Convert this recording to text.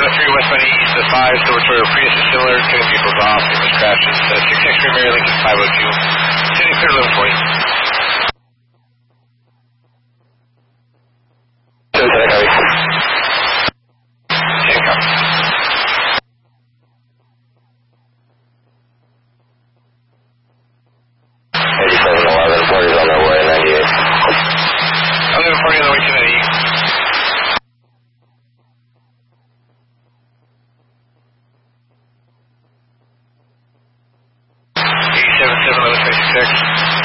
westbound east of 5, so we're Prius is similar, cutting vehicles off, numerous crashes. 663 Mary Lincoln 502. Sitting clear 1140. Hancock. 1140 is on their way, 98. 1140 on the way to 98. 87, 1126.